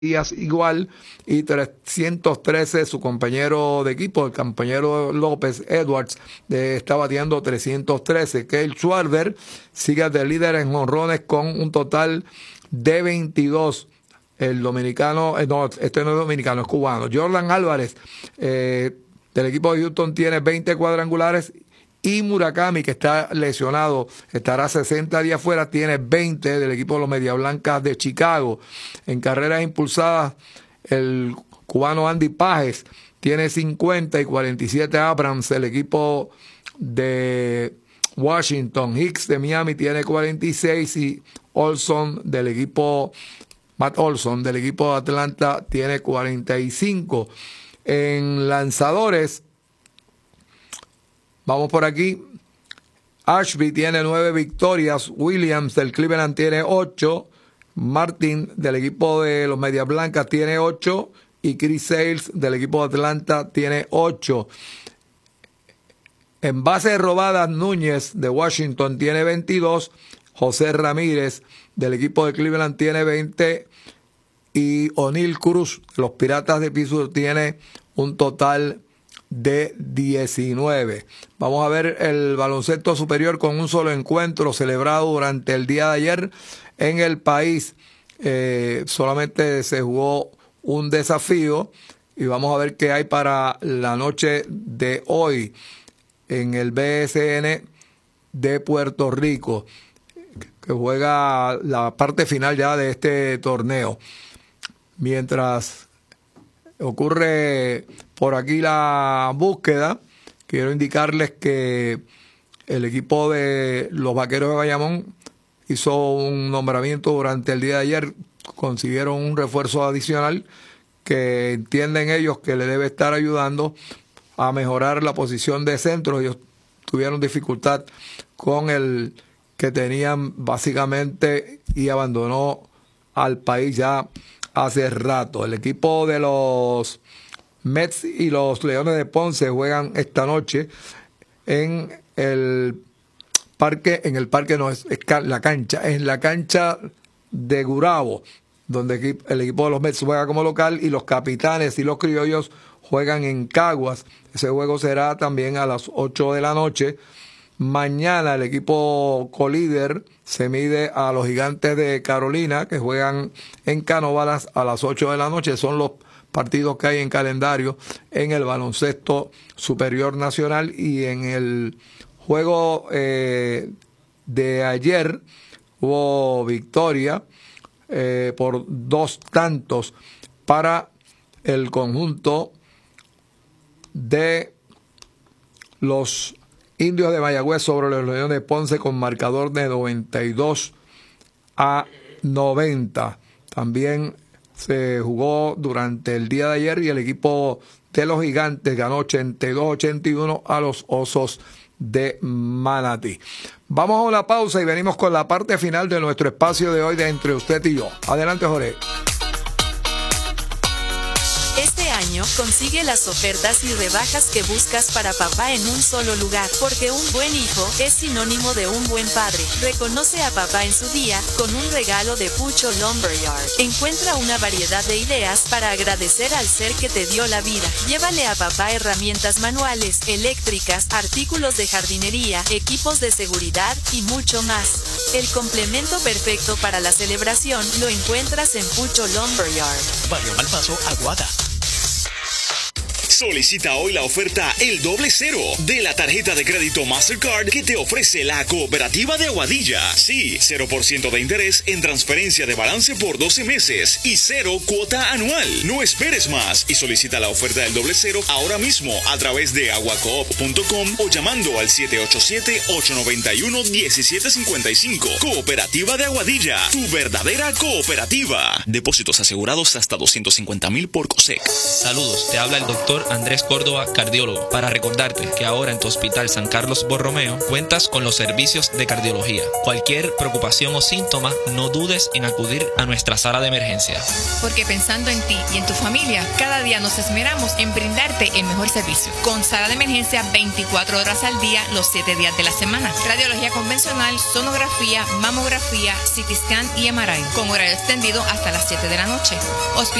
días igual, y 313 su compañero de equipo, el compañero López Edwards, está batiendo 313. Kyle Schwarber sigue de líder en jonrones con un total de 22. El dominicano, no, este no es dominicano, es cubano. Jordan Álvarez, del equipo de Houston, tiene 20 cuadrangulares. Y Murakami, que está lesionado, estará 60 días fuera, tiene 20 del equipo de los Medias Blancas de Chicago. En carreras impulsadas, el cubano Andy Pages tiene 50 y 47 Abrams, el equipo de Washington. Hicks de Miami tiene 46 y Matt Olson del equipo de Atlanta tiene 45. En lanzadores, vamos por aquí. Ashby tiene 9 victorias. Williams del Cleveland tiene 8. Martin del equipo de los Medias Blancas tiene 8. Y Chris Sales del equipo de Atlanta tiene 8. En bases robadas, Núñez de Washington tiene 22. José Ramírez del equipo de Cleveland tiene 20. Y O'Neill Cruz de los Piratas de Pittsburgh tiene un total de 19. Vamos a ver el baloncesto superior con un solo encuentro celebrado durante el día de ayer en el país. Solamente se jugó un desafío y vamos a ver qué hay para la noche de hoy en el BSN de Puerto Rico, que juega la parte final ya de este torneo. Mientras ocurre por aquí la búsqueda, quiero indicarles que el equipo de los Vaqueros de Bayamón hizo un nombramiento durante el día de ayer. Consiguieron un refuerzo adicional que entienden ellos que le debe estar ayudando a mejorar la posición de centro. Ellos tuvieron dificultad con el que tenían básicamente y abandonó al país ya hace rato. El equipo de los Mets y los Leones de Ponce juegan esta noche en la cancha de Gurabo, donde el equipo de los Mets juega como local y los Capitanes y los Criollos juegan en Caguas. Ese juego será también a las 8 de la noche. Mañana el equipo colíder se mide a los Gigantes de Carolina, que juegan en Canóvanas a las 8 de la noche. Son los partidos que hay en calendario en el baloncesto superior nacional. Y en el juego de ayer hubo victoria por 2 tantos para el conjunto de los Indios de Mayagüez sobre los Leones de Ponce con marcador de 92-90. También se jugó durante el día de ayer y el equipo de los Gigantes ganó 82-81 a los Osos de Manatí. Vamos a una pausa y venimos con la parte final de nuestro espacio de hoy de Entre Usted y Yo. Adelante, Jorge. Este año consigue las ofertas y rebajas que buscas para papá en un solo lugar, porque un buen hijo es sinónimo de un buen padre. Reconoce a papá en su día con un regalo de Pucho Lumberyard. Encuentra una variedad de ideas para agradecer al ser que te dio la vida. Llévale a papá herramientas manuales, eléctricas, artículos de jardinería, equipos de seguridad y mucho más. El complemento perfecto para la celebración lo encuentras en Pucho Lumberyard. Barrio Malpaso, Aguada. Solicita hoy la oferta El Doble Cero de la tarjeta de crédito Mastercard que te ofrece la Cooperativa de Aguadilla. Sí, 0% de interés en transferencia de balance por 12 meses y 0 cuota anual. No esperes más y solicita la oferta del Doble Cero ahora mismo a través de aguacoop.com o llamando al 787-891-1755. Cooperativa de Aguadilla, tu verdadera cooperativa. Depósitos asegurados hasta $250,000 por COSEC. Saludos, te habla el doctor Andrés Córdoba, cardiólogo, para recordarte que ahora en tu Hospital San Carlos Borromeo cuentas con los servicios de cardiología. Cualquier preocupación o síntoma, no dudes en acudir a nuestra sala de emergencia. Porque pensando en ti y en tu familia, cada día nos esmeramos en brindarte el mejor servicio. Con sala de emergencia 24 horas al día, los 7 días de la semana. Radiología convencional, sonografía, mamografía, CT scan y MRI, con horario extendido hasta las 7 de la noche.